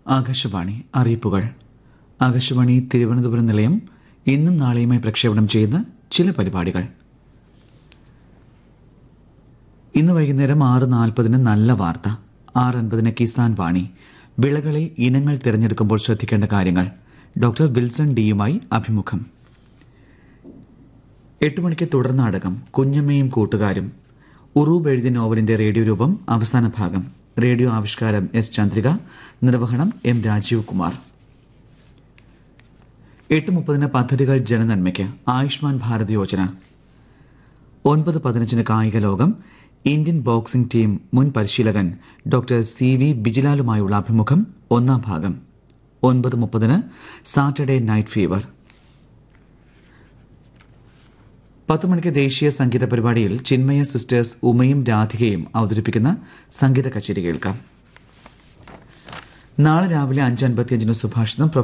ആകാശവാണി അറിയിപ്പുകൾ. ആകാശവാണി തിരുവനന്തപുരം നിലയം ഇന്നും നാളെയുമായി പ്രക്ഷേപണം ചെയ്യുന്ന ചില പരിപാടികൾ. ഇന്ന് വൈകുന്നേരം 6:40 നല്ല വാർത്ത, 6:50 കിസാൻ വാണി, വിളകളിൽ ഇനങ്ങൾ തിരഞ്ഞെടുക്കുമ്പോൾ ശ്രദ്ധിക്കേണ്ട കാര്യങ്ങൾ, ഡോക്ടർ വിൽസൺ ഡിയുമായി അഭിമുഖം. 8 മണിക്ക് തുടർ നാടകം കുഞ്ഞമ്മയും കൂട്ടുകാരും, ഉറൂബ് എഴുതിയ നോവലിന്റെ റേഡിയോ രൂപം അവസാന ഭാഗം. റേഡിയോ ആവിഷ്കാരം എസ് ചന്ദ്രിക, നിർവഹണം എം രാജീവ് കുമാർ. 8:30 പദ്ധതികൾ ജനനന്മയ്ക്ക്, ആയുഷ്മാൻ ഭാരത് യോജന. 9:15 കായിക ലോകം, ഇന്ത്യൻ ബോക്സിംഗ് ടീം മുൻ പരിശീലകൻ ഡോക്ടർ CV ബിജിലാലുമായുള്ള അഭിമുഖം, ഒന്നാം ഭാഗം. 9:30 സാറ്റർഡേ നൈറ്റ് ഫീവർ. 10 മണിക്ക് ദേശീയ സംഗീത പരിപാടിയിൽ ചിന്മയ സിസ്റ്റേഴ്സ് ഉമയും രാധികയും അവതരിപ്പിക്കുന്ന സംഗീത കച്ചേരി കേൾക്കാം. നാളെ രാവിലെ 5:55 സുഭാഷിതം